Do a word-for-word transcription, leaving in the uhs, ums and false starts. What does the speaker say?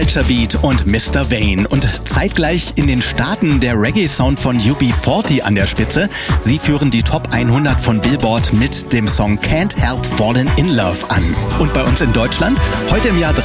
Culture Beat und Mister Vane. Und zeitgleich in den Staaten der Reggae-Sound von U B vierzig an der Spitze. Sie führen die Top hundert von Billboard mit dem Song Can't Help Falling in Love an. Und bei uns in Deutschland, heute im Jahr